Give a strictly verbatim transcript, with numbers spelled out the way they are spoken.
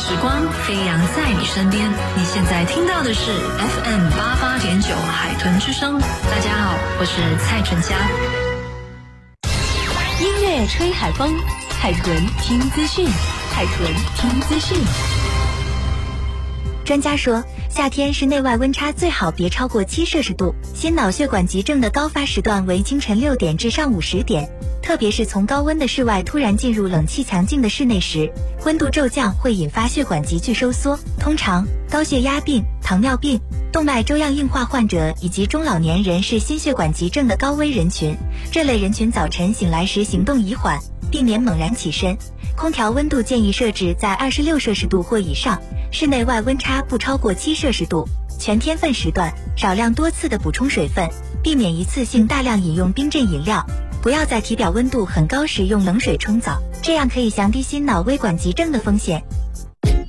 时光飞扬在你身边。你现在听到的是 F M 八八点九海豚之声。大家好，我是蔡淳佳。 音乐吹海风，海豚听资讯，海豚听资讯。 专家说，夏天室内外温差最好别超过七摄氏度。心脑血管急症的高发时段为清晨六点至上午十点，特别是从高温的室外突然进入冷气强劲的室内时，温度骤降会引发血管急剧收缩。通常，高血压病、糖尿病、动脉粥样硬化患者以及中老年人是心血管急症的高危人群。这类人群早晨醒来时行动宜缓，避免猛然起身。空调温度建议设置在二十六摄氏度或以上，室内外温差不超过七摄氏度。全天份时段，少量多次的补充水分，避免一次性大量饮用冰镇饮料。不要在体表温度很高时用冷水冲澡，这样可以降低心脑微管急症的风险。